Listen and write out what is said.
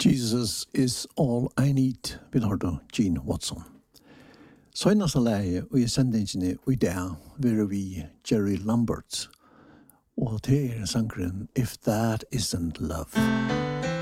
Jesus is all I need, vil høre Gene Watson. Søgnast leie og i sendingene i dag vil vi Jerry Lambert, og det sangren If That Isn't Love.